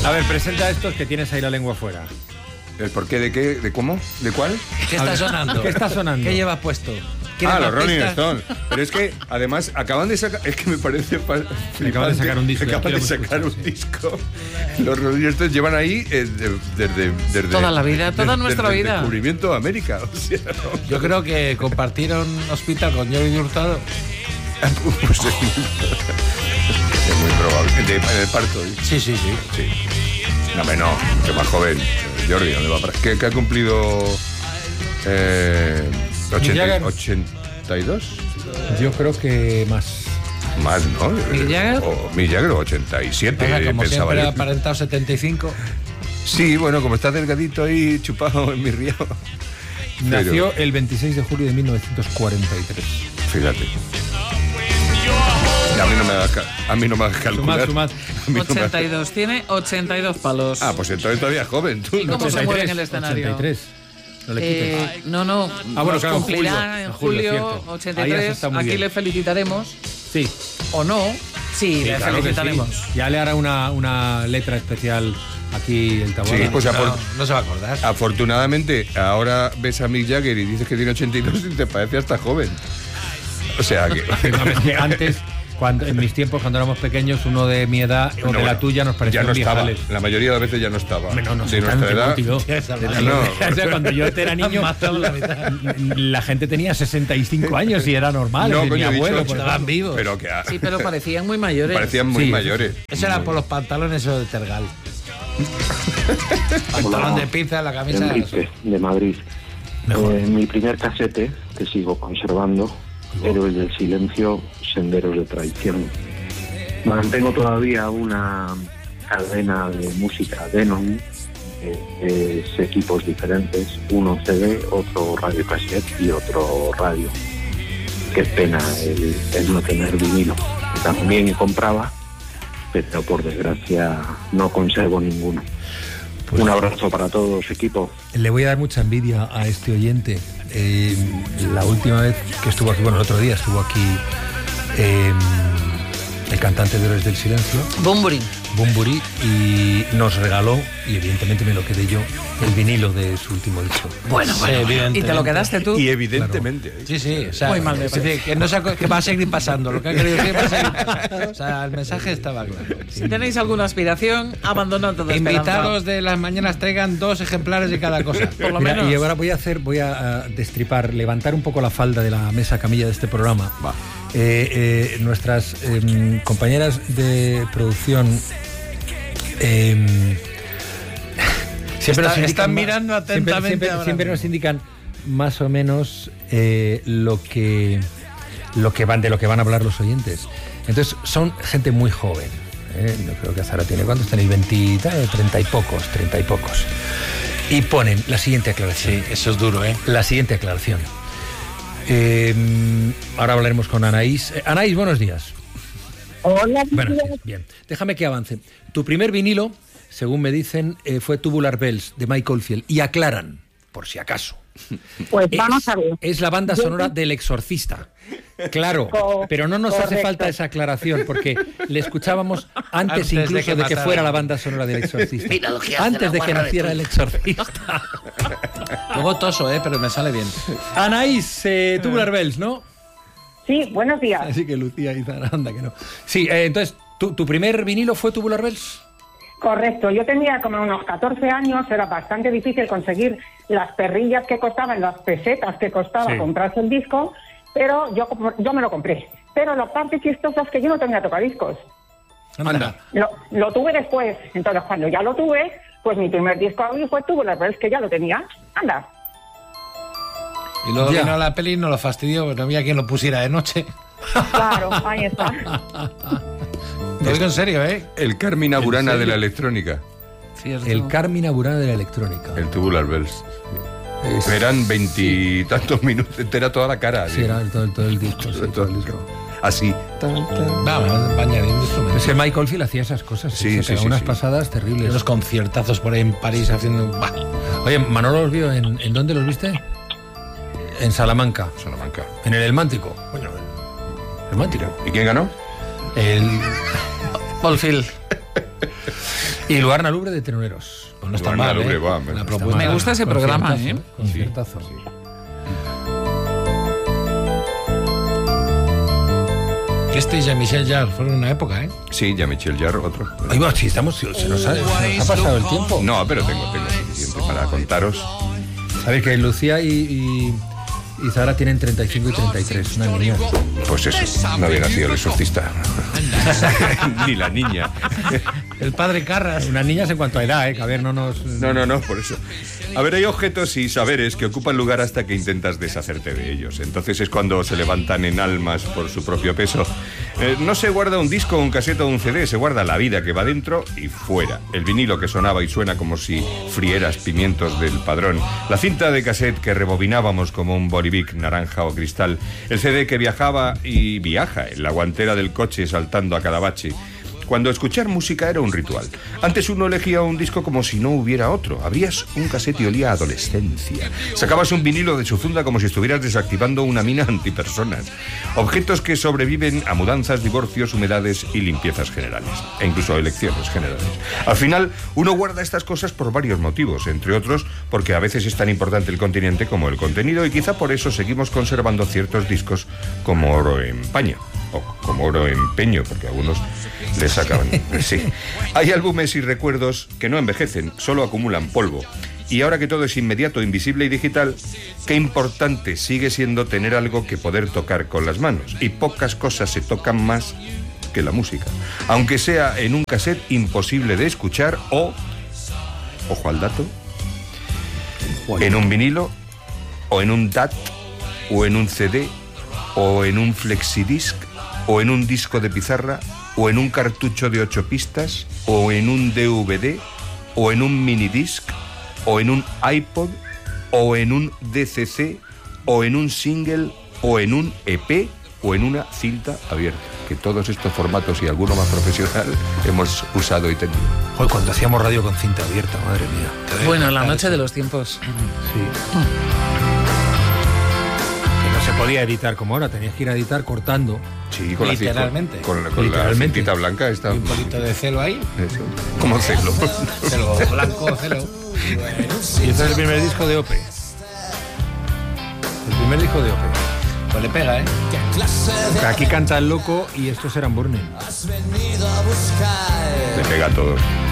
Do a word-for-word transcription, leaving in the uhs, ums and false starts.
A ver, presenta a estos que tienes ahí la lengua fuera. ¿El por qué? ¿De qué? ¿De cómo? ¿De cuál? ¿Qué está sonando? ¿Qué está sonando? ¿Qué llevas puesto? Ah, los Rolling Stones. Pero es que, además, acaban de sacar... Es que me parece... Acaban de sacar un disco. Acaban de sacar un disco. Los Rolling Stones llevan ahí eh, desde, desde... Toda la vida, toda desde, nuestra desde vida. el descubrimiento de América. O sea, no. Yo creo que compartieron hospital con Jordi Hurtado. Pues es muy, es muy probable. En el, el parto. ¿eh? Sí, sí, sí. Sí. No, hombre, no. Que más joven. Jordi, ¿dónde va para...? ¿Qué, qué ha cumplido... Eh, ochenta, ochenta y dos? Yo creo que más. Más, ¿no? ¿Mick Jagger? O Mick Jagger, ochenta y siete, Venga, como pensaba siempre yo. ha aparentado setenta y cinco. Sí, bueno, como está delgadito ahí, chupado en mi río. Nació el veintiséis de julio de mil novecientos cuarenta y tres. Fíjate. Y a mí no me hagas, a mí no me hagas calcular. Sumad, sumad. A mí no me hagas- ochenta y dos, tiene ochenta y dos palos. Ah, pues entonces todavía es joven, tú. ¿Y cómo ¿no? se mueve en el escenario? ochenta y tres. No le quites. Eh, no, no, Ah, bueno, nos claro, en cumplirá julio, en en julio, julio, cierto. ochenta Ahí y has tres. estado muy Aquí bien. le felicitaremos, Sí. o no. Sí, Sí, le claro que felicitaremos. sí. Ya le hará una, una letra especial aquí el Taboada. Sí, pues No, afor- no se va a acordar. afortunadamente, ahora ves a Mick Jagger y dices que tiene ochenta y dos y te parece hasta joven. O sea que... No, es que antes, cuando, en mis tiempos, cuando éramos pequeños, uno de mi edad o de la tuya nos parecía ya no estaba. viejales. La mayoría de las veces ya no estaba. Hombre, no, no, de sé, nuestra tanto, edad. tío. Ya no. O sea, cuando yo era niño, la gente tenía sesenta y cinco años y era normal. No, mi coño, he dicho abuelo, ocho. por Estaban ejemplo. vivos. Pero que Sí, pero parecían muy mayores. parecían muy Sí, mayores. Eso era por los pantalones esos de Tergal. Pantalón de pizza, la camisa. Enrique, de Madrid. Eh, mi primer casete, que sigo conservando, Héroes del Silencio, Senderos de Traición. Mantengo todavía una cadena de música Denon, eh, es equipos diferentes, uno C D, otro radio cassette y otro radio. Qué pena el, el no tener vinilo. También compraba, pero por desgracia no conservo ninguno. Pues- Un abrazo para todos, equipo. Le voy a dar mucha envidia a este oyente. Eh, la última vez que estuvo aquí, bueno, el otro día estuvo aquí eh, el cantante de Héroes del Silencio, Bunbury. Bunbury, y nos regaló, y evidentemente me lo quedé yo, el vinilo de su último disco. Bueno, Sí, bueno. ¿Y evidentemente. te lo quedaste tú? Y evidentemente. Sí, sí, o sea, Muy mal me es decir, que, no se aco- que va a seguir pasando, lo que ha querido decir va a seguir pasando. O sea, el mensaje estaba claro. Si tenéis alguna aspiración, abandonad toda esperanza. Invitados de las mañanas traigan dos ejemplares de cada cosa. Por lo Mira, menos. y ahora voy a hacer, voy a, a destripar, levantar un poco la falda de la mesa camilla de este programa. Va. Eh, eh, nuestras eh, compañeras de producción eh, siempre Está- indican están más- mirando siempre- atentamente Siempre, ahora siempre mismo. nos indican más o menos eh, lo que lo que van de lo que van a hablar los oyentes. Entonces son gente muy joven. ¿eh? No creo que Zara tiene cuántos tenéis veinte, treinta y pocos, treinta y pocos. Y ponen la siguiente aclaración. Sí, eso es duro, ¿eh? La siguiente aclaración. Eh, ahora hablaremos con Anaís. Eh, Anaís, buenos días. Hola, Buenos días. Bien, déjame que avance. Tu primer vinilo, según me dicen, eh, fue Tubular Bells de Mike Oldfield. Y aclaran, por si acaso. pues Es, vamos a ver. es la banda Yo- sonora del Exorcista. Claro, Co- pero no nos hace correcto. falta esa aclaración porque le escuchábamos antes, Antes de incluso que de que, matara. fuera la banda sonora del Exorcista. Mira lo que hace Antes la de que guarra de naciera tu el hijo. Exorcista. Luego toso, ¿eh? Pero me sale bien. Anaís, eh, Tubular Bells, ¿no? Sí, buenos días. Así que Lucía y Zara, anda que no. Sí, eh, entonces, ¿tu, ¿tu primer vinilo fue Tubular Bells? Correcto, yo tenía como unos catorce años, era bastante difícil conseguir las perrillas que costaban, las pesetas que costaba Sí. comprarse el disco, pero yo, yo me lo compré. Pero la parte chistosa es que yo no tenía tocadiscos. Anda. Lo, lo tuve después, entonces cuando ya lo tuve, pues mi primer disco fue Tubular Bells, que ya lo tenía. Anda. Y luego Ya. vino la peli y nos lo fastidió, porque no había quien lo pusiera de noche. Claro, ahí está. Lo digo en serio, ¿eh? El Carmina Burana serio? de la electrónica. Cierto. El Carmina Burana de la electrónica. El Tubular Bells. Es- Eran veintitantos minutos, era toda la cara. Sí, digo. era todo, todo el disco. sí, todo el disco. Así. Vamos, va añadiendo Es instrumentos. que Mike Oldfield hacía esas cosas. Sí, se sí, pegaba sí, unas sí. pasadas terribles. Unos conciertazos por ahí en París haciendo... Bah. Oye, Manolo los vio en, ¿en dónde los viste? En Salamanca. Salamanca. En el El Mántico. Coño, el Mántico. ¿Y quién ganó? El... Oldfield. Y Luar Nalubre de Teloneros. Pues no está Luar mal, Nalubre, ¿eh? va, La no está propuesta. Me gusta ese programa, ¿eh? Conciertazo. Sí, sí. Que este y Jean-Michel Jarre fueron una época, ¿eh? Sí, ya Michel Jarre, otro. Ahí va, sí, estamos, se nos ha, se nos ha pasado el tiempo. No, pero tengo, tengo suficiente para contaros. Sabéis que Lucía y, y, y Zara tienen treinta y cinco y treinta y tres, una niña. Pues eso, no había nacido el exorcista. Ni la niña. El padre Carras. Unas niñas en cuanto a edad, ¿eh? Que a ver, no nos... No, no, no, por eso. A ver, hay objetos y saberes que ocupan lugar hasta que intentas deshacerte de ellos. Entonces es cuando se levantan en almas por su propio peso. Eh, no se guarda un disco, un casete o un C D, se guarda la vida que va dentro y fuera. El vinilo que sonaba y suena como si frieras pimientos del Padrón. La cinta de cassette que rebobinábamos como un Bolivic naranja o cristal. El C D que viajaba y viaja en la guantera del coche saltando a cada bache. Cuando escuchar música era un ritual. Antes uno elegía un disco como si no hubiera otro. Abrías un casete y olía a adolescencia. Sacabas un vinilo de su funda como si estuvieras desactivando una mina antipersonas. Objetos que sobreviven a mudanzas, divorcios, humedades y limpiezas generales. E incluso elecciones generales. Al final, uno guarda estas cosas por varios motivos. Entre otros, porque a veces es tan importante el continente como el contenido. Y quizá por eso seguimos conservando ciertos discos como oro en paño. O como oro en peño, porque algunos les sacaban. Sí. Hay álbumes y recuerdos que no envejecen, solo acumulan polvo. Y ahora que todo es inmediato, invisible y digital, qué importante sigue siendo tener algo que poder tocar con las manos. Y pocas cosas se tocan más que la música. Aunque sea en un cassette imposible de escuchar o, ojo al dato, en un vinilo, o en un D A T, o en un C D, o en un flexidisc, o en un disco de pizarra, o en un cartucho de ocho pistas, o en un D V D, o en un minidisc, o en un iPod, o en un D C C, o en un single, o en un E P, o en una cinta abierta. Que todos estos formatos y alguno más profesional hemos usado y tenido. Joder, cuando hacíamos radio con cinta abierta, madre mía. Bueno, la noche de los tiempos. Sí. Que no se podía editar como ahora, tenías que ir a editar cortando. Sí, con Literalmente. la, con, con Literalmente. la cintita blanca está. Y un poquito de celo ahí. Eso. Como celo. Celo blanco, celo. Y este es el primer disco de Ope. El primer disco de Ope. Pues le pega, ¿eh? Aquí canta el loco y estos eran Burning. Le pega a todos.